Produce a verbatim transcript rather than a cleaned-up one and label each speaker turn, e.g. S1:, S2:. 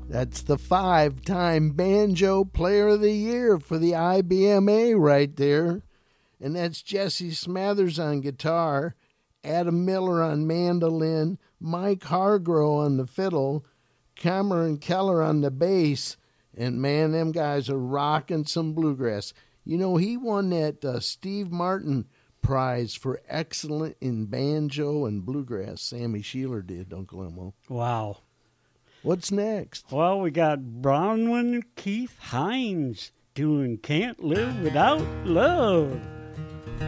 S1: That's the five-time Banjo Player of the Year for the I B M A right there. And that's Jesse Smathers on guitar, Adam Miller on mandolin, Mike Hargrove on the fiddle, Cameron Keller on the bass, and man, them guys are rocking some bluegrass. You know, he won that uh, Steve Martin Prize for excellent in banjo and bluegrass. Sammy Sheeler did, Uncle Elmo.
S2: Wow.
S1: What's next?
S2: Well, we got Bronwyn Keith Hines doing Can't Live Without Love.